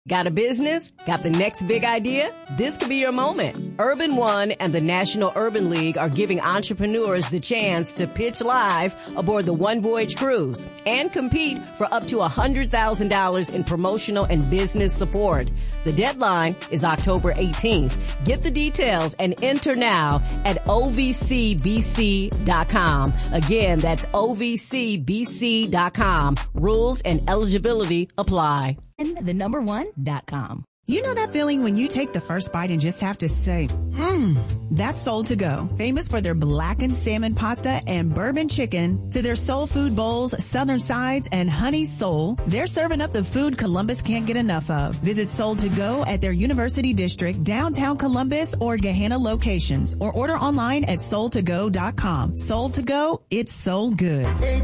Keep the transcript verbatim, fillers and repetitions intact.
Got a business? Got the next big idea? This could be your moment. Urban One and the National Urban League are giving entrepreneurs the chance to pitch live aboard the One Voyage Cruise and compete for up to one hundred thousand dollars in promotional and business support. The deadline is October eighteenth. Get the details and enter now at O V C B C dot com. Again, that's O V C B C dot com. Rules and eligibility apply. And the number one dot com. You know that feeling when you take the first bite and just have to say, mmm, that's Soul To Go. Famous for their blackened salmon pasta and bourbon chicken, to their soul food bowls, southern sides, and honey soul, they're serving up the food Columbus can't get enough of. Visit Soul To Go at their University District, downtown Columbus, or Gahanna locations, or order online at soul to go dot com. Soul To Go, it's so good.